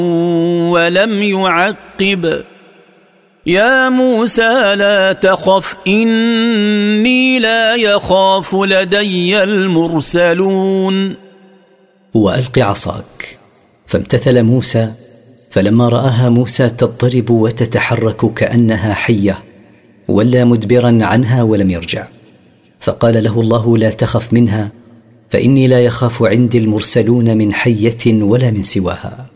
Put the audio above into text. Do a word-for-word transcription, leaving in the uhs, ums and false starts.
ولم يعقب يا موسى لا تخف إني لا يخاف لدي المرسلون. وألق عصاك. فامتثل موسى، فلما رآها موسى تضطرب وتتحرك كأنها حية ولى مدبرا عنها ولم يرجع، فقال له الله لا تخف منها فإني لا يخاف عندي المرسلون من حية ولا من سواها.